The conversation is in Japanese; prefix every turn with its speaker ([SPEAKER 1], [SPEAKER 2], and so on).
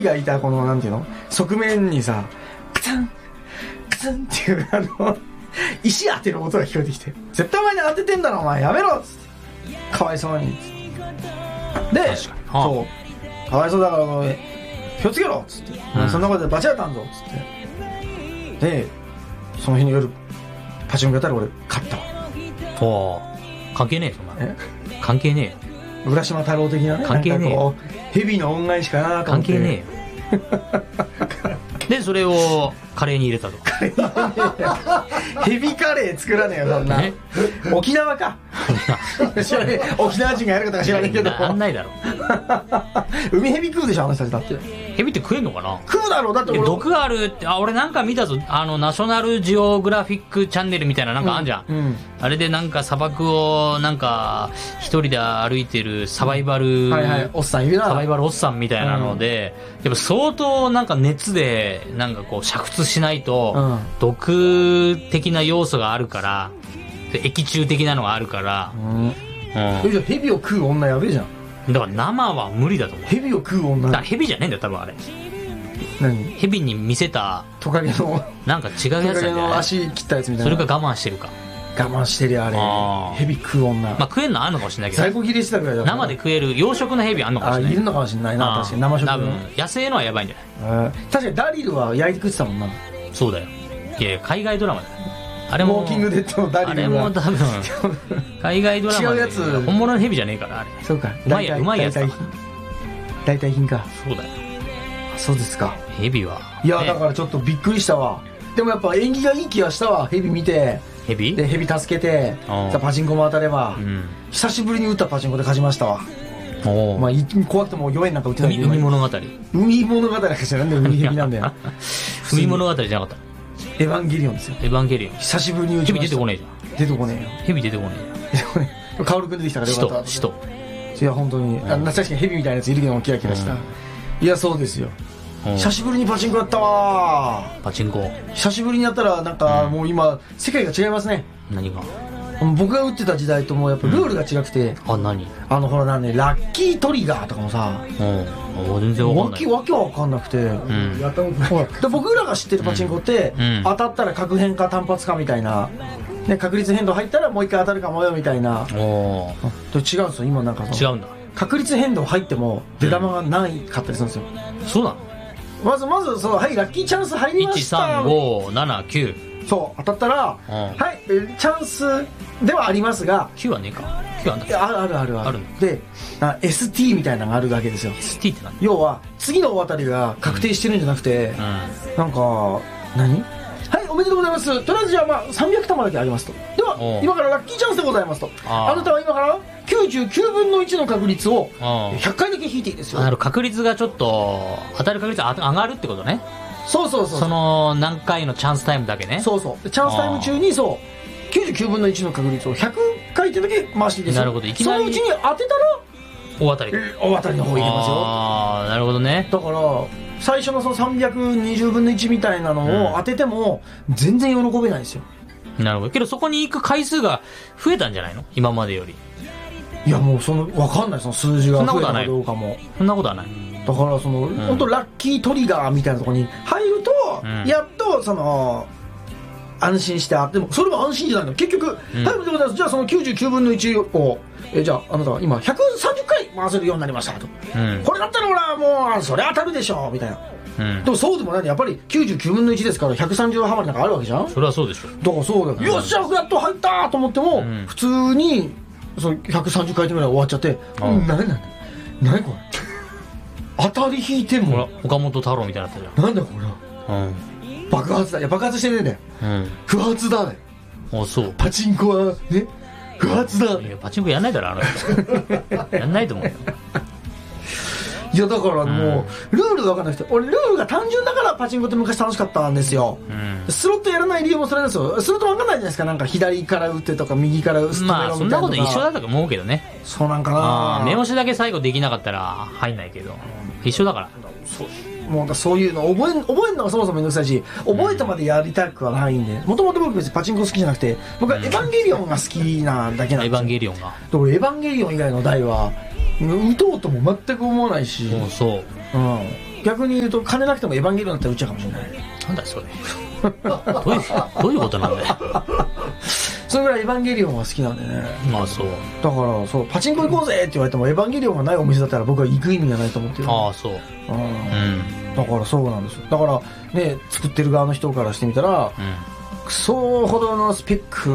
[SPEAKER 1] がいたこのなんていうの側面にさクツンクツンっていう石当てる音が聞こえてきて、絶対お前に当ててんだろお前やめろっつって、かわいそうにっつってで、そうかわいそうだから気をつけろっつって、そんなことでバチ当たんぞっつってで、その日の夜パチンコやったら俺勝ったわ。
[SPEAKER 2] お関係ねえそんな関係ね
[SPEAKER 1] え浦島太郎的なね、
[SPEAKER 2] 関係ね
[SPEAKER 1] え蛇の恩返しかなと思って。
[SPEAKER 2] 関係ねえでそれをカレーに入れたと。
[SPEAKER 1] ヘビカレー作らねえよそんな。沖縄か知らねえ、沖縄人がやることか知らねえけど
[SPEAKER 2] あんないだろ
[SPEAKER 1] 海ヘビ食うでしょあの人たちだって。
[SPEAKER 2] ヘビって食えんのかな。
[SPEAKER 1] 食うだろうだって
[SPEAKER 2] 毒があるって。俺なんか見たぞ、ナショナルジオグラフィックチャンネルみたいななんかあんじゃん、あれでなんか砂漠をなんか一人で歩いてるサバイバル、
[SPEAKER 1] おっさんいるな、
[SPEAKER 2] サバイバルおっさんみたいなので、やっぱ相当なんか熱でなんかこう煮沸しないと毒的な要素があるから、液中的なのがあるから、
[SPEAKER 1] じゃあヘビを食う女やべえじゃん。
[SPEAKER 2] だから生は無理だと思う。
[SPEAKER 1] ヘビを食う女。
[SPEAKER 2] ヘビじゃねえんだよ多分あれ。
[SPEAKER 1] 何？
[SPEAKER 2] ヘビに見せた
[SPEAKER 1] トカゲの
[SPEAKER 2] なんか違うやつなんじゃない？トカゲ
[SPEAKER 1] の足切ったやつみたいな。
[SPEAKER 2] それか我慢してるか。
[SPEAKER 1] 我慢してるよあれ。ヘビ食う女。
[SPEAKER 2] まあ食えるのあるのかもしれないけど。
[SPEAKER 1] 在庫切れしてたぐらいだから。
[SPEAKER 2] 生で食える養殖のヘビあるのかもしれない。
[SPEAKER 1] いるのかもしれないな、確かに生食の。
[SPEAKER 2] 多分野生のはやばいんじゃない？
[SPEAKER 1] 確かにダリルは焼いて食ってたもんな。
[SPEAKER 2] そうだよ。いや海外ドラマだよ。あれも
[SPEAKER 1] ウォーキングデッドのダリルは
[SPEAKER 2] あれも多分海外ドラマで
[SPEAKER 1] 違うやつ。
[SPEAKER 2] 本物のヘビじゃねえからあれ。
[SPEAKER 1] そうか。
[SPEAKER 2] うまいやつだ。
[SPEAKER 1] 代替品か。
[SPEAKER 2] そうだよ。
[SPEAKER 1] そうですか。
[SPEAKER 2] ヘビは。
[SPEAKER 1] いやだからちょっとびっくりしたわ。でもやっぱ縁起がいい気がしたわ。ヘビ見て。
[SPEAKER 2] ヘビ？
[SPEAKER 1] でヘビ助けて。パチンコも当たれば。久しぶりに打ったパチンコで勝ちましたわ。まあ怖くても4円なんか打ってない。
[SPEAKER 2] 海物語。
[SPEAKER 1] 海物語かしら。なんで海ヘビなんだよ。
[SPEAKER 2] 海物語じゃなかった。
[SPEAKER 1] エヴァンゲリオンですよ。
[SPEAKER 2] エヴァンゲリオン。
[SPEAKER 1] 久しぶりに打ちました。
[SPEAKER 2] ヘビ出てこねえじゃん。
[SPEAKER 1] 出てこねえよ。
[SPEAKER 2] ヘビ出てこね
[SPEAKER 1] えよ。出てこねえ。カオルくん出てきたからよかった。
[SPEAKER 2] 使徒。
[SPEAKER 1] いや本当に。確かにヘビみたいなやついるけどキラキラした。いやそうですよ。久しぶりにパチンコやったわ。
[SPEAKER 2] パチンコ
[SPEAKER 1] 久しぶりにやったらなんかもう今世界が違いますね。
[SPEAKER 2] 何が？
[SPEAKER 1] 僕が打ってた時代ともやっぱルールが違くて、
[SPEAKER 2] 何？
[SPEAKER 1] ほらなんねラッキートリガーとかもさ、
[SPEAKER 2] 全然わかんない。
[SPEAKER 1] わけわかんなくて、で僕らが知ってるパチンコって、当たったら確変か単発かみたいな、ね、確率変動入ったらもう一回当たるかもよみたいな。違うんですよ今なんか
[SPEAKER 2] 違うんだ。
[SPEAKER 1] 確率変動入っても出玉がないかったりするんですよ。
[SPEAKER 2] そうなの？
[SPEAKER 1] まずそうはいラッキーチャンス入りました。
[SPEAKER 2] 13579
[SPEAKER 1] そう当たったら、はいチャンスではありますが
[SPEAKER 2] 9はねえか。9はあんだ。
[SPEAKER 1] あるでST みたいなのがあるわけですよ。
[SPEAKER 2] ST って何？
[SPEAKER 1] 要は次の大当たりが確定してるんじゃなくて、なんか何はいおめでとうございます、とりあえずじゃあまあ300玉だけあげますと。では今からラッキーチャンスでございますと。あなたは今から99分の1の確率を100回だけ引いていいですよ。
[SPEAKER 2] 確率がちょっと当たる確率が上がるってことね。
[SPEAKER 1] そう
[SPEAKER 2] その何回のチャンスタイムだけね。
[SPEAKER 1] そうチャンスタイム中に99分の1の確率を100回ってだけ回していいですよ。
[SPEAKER 2] なるほど。いきなり
[SPEAKER 1] そのうちに当てたら
[SPEAKER 2] 大当たり。
[SPEAKER 1] 大当たりの方入れますよ。
[SPEAKER 2] なるほどね。
[SPEAKER 1] だから最初のその320分の1みたいなのを当てても全然喜べないですよ。
[SPEAKER 2] なるほど。けどそこに行く回数が増えたんじゃないの今までより。
[SPEAKER 1] いやもう分かんないその数字が増えたかどうかも。
[SPEAKER 2] そんなことはない。
[SPEAKER 1] だから本当ラッキートリガーみたいなところに入ると、やっと安心してでもそれも安心じゃないの結局。はいでございます。じゃあその99分の1をじゃああなたは今130回回せるようになりましたと、これだったら俺はもうそれ当たるでしょみたいな、でもそうでもないね。やっぱり99分の1ですから130ハマりなんかあるわけじゃん。そ
[SPEAKER 2] れはそうでしょ。
[SPEAKER 1] だからそうだよ、よっしゃやっと入ったと思っても、普通に130回転ぐらい終わっちゃって、何これ当たり引いても
[SPEAKER 2] 岡本太郎みたいになったじゃん。
[SPEAKER 1] なんだこれ、爆発だ。いや爆発してねえんだよ、不発だね。
[SPEAKER 2] そう。
[SPEAKER 1] パチンコはね不発だ。
[SPEAKER 2] いやパチンコやんないだろあの人やんないと思うよ。
[SPEAKER 1] いやだからもう、ルールが分かんなくて、俺ルールが単純だからパチンコって昔楽しかったんですよ、スロットやらない理由もそれなんですよ。スロット分かんないじゃないですか。なんか左から打ってとか右から打つとか、
[SPEAKER 2] そんなこと一緒だったと思うけどね。
[SPEAKER 1] そうなんかな。
[SPEAKER 2] 目押しだけ最後できなかったら入んないけど一緒だから。
[SPEAKER 1] もうそういうの覚えるのがそもそもめんどくさいし、覚えてまでやりたくはないんで。もともと僕別にパチンコ好きじゃなくて、僕はエヴァンゲリオンが好きなだけなんですよ。
[SPEAKER 2] エヴァンゲリオンが。
[SPEAKER 1] 俺エヴァンゲリオン以外の台は打とうとも全く思わないし。 逆に言うと金なくてもエヴァンゲリオンだったらうちゃかもしれない。
[SPEAKER 2] なんだよそれどういうことなんだよ
[SPEAKER 1] それぐらいエヴァンゲリオンは好きなんでね。
[SPEAKER 2] まあそう
[SPEAKER 1] だからそうパチンコ行こうぜって言われてもエヴァンゲリオンがないお店だったら僕は行く意味がないと思ってる。
[SPEAKER 2] ああそう、
[SPEAKER 1] だからそうなんですよ。だからね作ってる側の人からしてみたら、クソほどのスペック